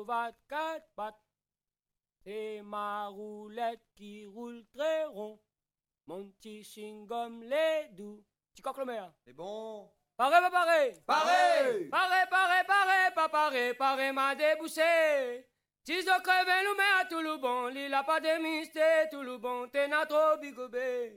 cravate, quatre pattes. C'est ma roulette qui roule très rond. Mon petit chewing-gum, les doux. Tu coques le maire. C'est bon. Paré, pas paré. Paré. Pas paré, m'a débouché. Si je crève le maire, tout le bon, il a pas de mystère, tout le bon, t'es n'a trop bigobé.